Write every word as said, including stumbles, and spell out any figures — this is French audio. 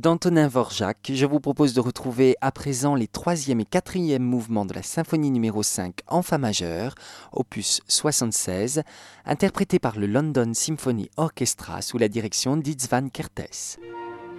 d'Antonin Dvorak, je vous propose de retrouver à présent les troisième et quatrième mouvements de la symphonie numéro cinq en Fa majeur, opus soixante-seize, interprété par le London Symphony Orchestra sous la direction d'Itzvan Kertész.